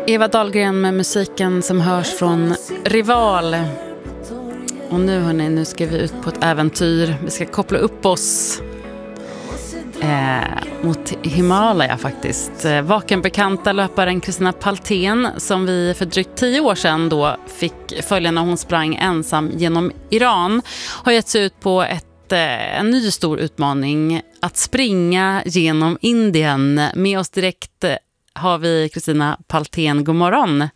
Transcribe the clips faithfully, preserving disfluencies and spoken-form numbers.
Eva Dahlgren med musiken som hörs från Rival. Och nu hörni, nu ska vi ut på ett äventyr. Vi ska koppla upp oss eh, mot Himalaya faktiskt. Eh, vakenbekanta löparen Kristina Paltén, som vi för drygt tio år sedan då fick följa när hon sprang ensam genom Iran, har gett sig ut på ett, eh, en ny stor utmaning, att springa genom Indien. Med oss direkt eh, har vi Kristina Paltén. God morgon.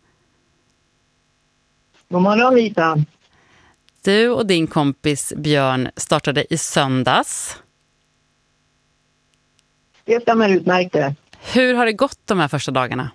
God morgon, Lisa. Du och din kompis Björn startade i söndags. Det stämmer utmärkt. Hur har det gått de här första dagarna?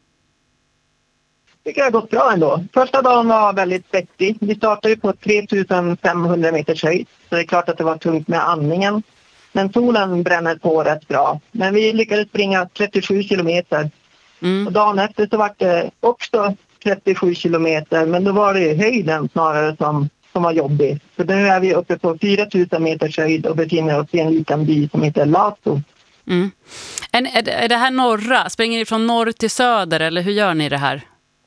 Jag tycker det har gått bra ändå. Första dagen var väldigt svettig. Vi startade på tre tusen femhundra meter höjd. Så det är klart att det var tungt med andningen. Men solen bränner på rätt bra. Men vi lyckades springa trettiosju kilometer. Mm. Och dagen efter så var det också trettiosju kilometer. Men då var det höjden snarare som, som var jobbig. Så nu är vi uppe på fyra tusen meter höjd och befinner oss i en liten by som heter Lato. Mm. Är, är det här norra? Springer ni från norr till söder eller hur gör ni det här?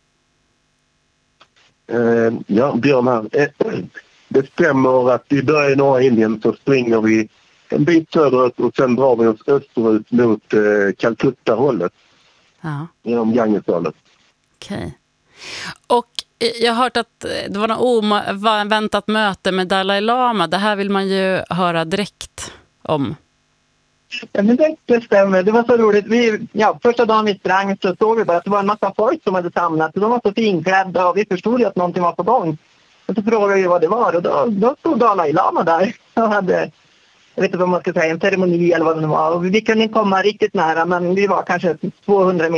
Uh, ja, Björn här. Det stämmer att vi börjar i norra Indien, så springer vi en bit söderut och sen drar vi oss österut mot uh, Calcutta-hållet. Ja. Genom Ganges-hållet. Okej. Okay. Och jag har hört att det var något oväntat möte med Dalai Lama. Det här vill man ju höra direkt om. Ja, men det, det stämmer. Det var så roligt. Vi, ja, första dagen vi sprang så såg vi bara att det var en massa folk som hade samlat. De var så finklädda och vi förstod ju att någonting var på gång. Och så frågade vi vad det var och då, då stod Dalai Lama där och hade, jag vet inte vad man ska säga, en ceremoni eller vad det var. Och vi kunde inte komma riktigt nära, men vi var kanske tvåhundra meter